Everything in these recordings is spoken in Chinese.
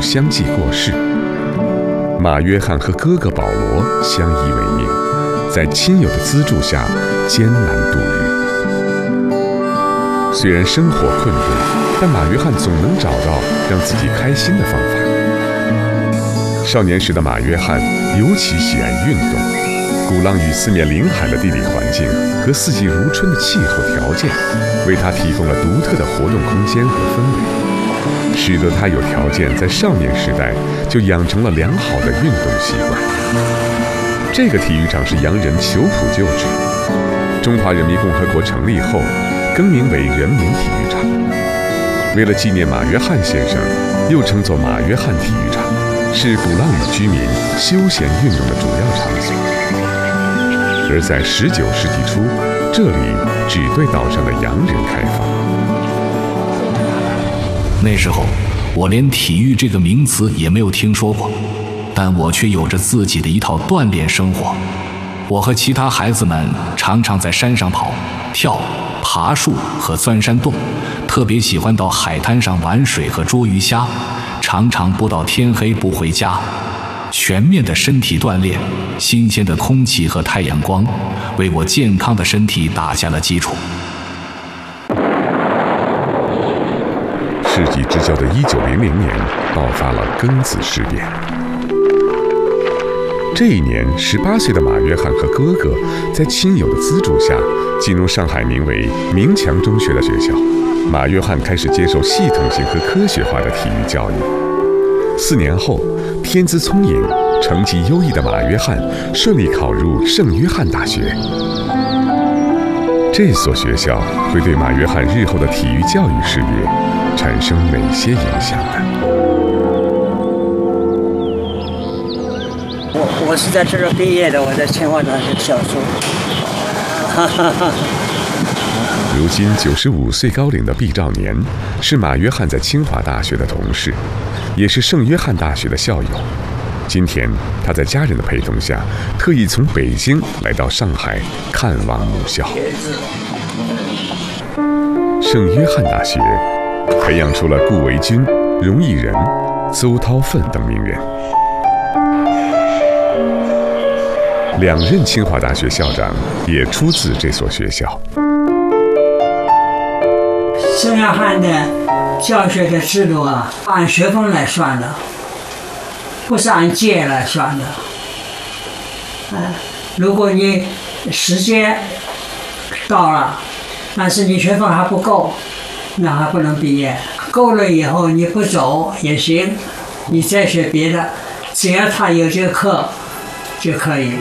相继过世。马约翰和哥哥保罗相依为命，在亲友的资助下艰难度日。虽然生活困顿，但马约翰总能找到让自己开心的方法。少年时的马约翰尤其喜爱运动，鼓浪屿四面临海的地理环境和四季如春的气候条件，为他提供了独特的活动空间和氛围，使得他有条件在少年时代就养成了良好的运动习惯。这个体育场是洋人求谱旧址，中华人民共和国成立后更名为人民体育场。为了纪念马约翰先生，又称作马约翰体育场，是鼓浪屿居民休闲运动的主要场所。而在19世纪初，这里只对岛上的洋人开放。 那时候我连体育这个名词也没有听说过，但我却有着自己的一套锻炼生活。我和其他孩子们常常在山上跑、跳、爬树和钻山洞，特别喜欢到海滩上玩水和捉鱼虾，常常不到天黑不回家。全面的身体锻炼，新鲜的空气和太阳光，为我健康的身体打下了基础。 世纪之交的1900年爆发了庚子事变。这一年，18岁的马约翰和哥哥在亲友的资助下，进入上海名为明强中学的学校。马约翰开始接受系统性和科学化的体育教育。4年后，天资聪颖、成绩优异的马约翰顺利考入圣约翰大学。这所学校会对马约翰日后的体育教育事业产生哪些影响呢？ 我是在这儿毕业的，我在清华大学教书。 如今95岁高龄的毕兆年是马约翰在清华大学的同事，也是圣约翰大学的校友。今天他在家人的陪同下，特意从北京来到上海看望母校。圣约翰大学培养出了顾维钧、荣毅仁、邹韬奋等名人。2任清华大学校长也出自这所学校。 圣约翰的教学的制度啊，按学分来算的，不是按届来算的。如果你时间到了，但是你学分还不够，那还不能毕业。够了以后你不走也行，你再学别的，只要他有这个课就可以。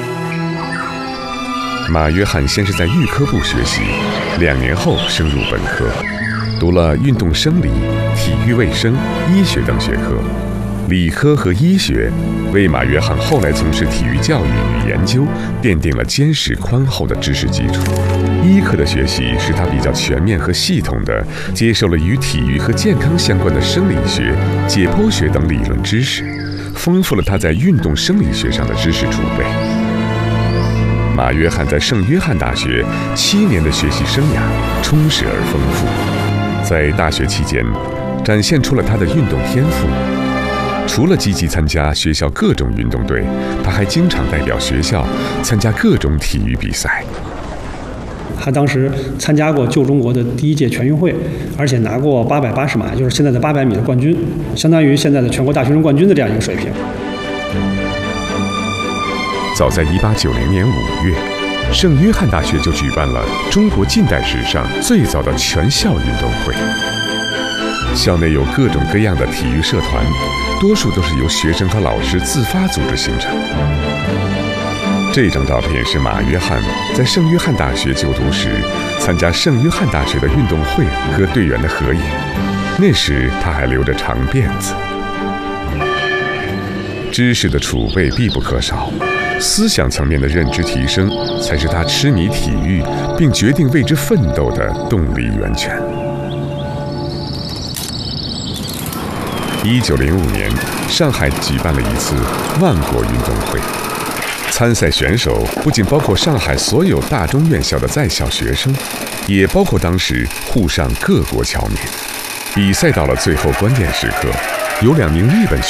马约翰先是在预科部学习，2年后升入本科，读了运动生理、体育卫生、医学等学科。理科和医学为马约翰后来从事体育教育与研究奠定了坚实宽厚的知识基础。医科的学习使他比较全面和系统地接受了与体育和健康相关的生理学、解剖学等理论知识，丰富了他在运动生理学上的知识储备。马约翰在圣约翰大学7年的学习生涯充实而丰富，在大学期间展现出了他的运动天赋。除了积极参加学校各种运动队，他还经常代表学校参加各种体育比赛。 他当时参加过旧中国的第1届全运会，而且拿过880码，就是现在的800米的冠军，相当于现在的全国大学生冠军的这样一个水平。 早在1890年5月，圣约翰大学就举办了中国近代史上最早的全校运动会。校内有各种各样的体育社团，多数都是由学生和老师自发组织形成。这张照片是马约翰在圣约翰大学就读时参加圣约翰大学的运动会和队员的合影，那时他还留着长辫子。知识的储备必不可少，思想层面的认知提升才是他痴迷体育并决定为之奋斗的动力源泉。1905年，上海举办了一次万国运动会，参赛选手不仅包括上海所有大中院校的在校学生，也包括当时沪上各国侨民。比赛到了最后关键时刻，有2名日本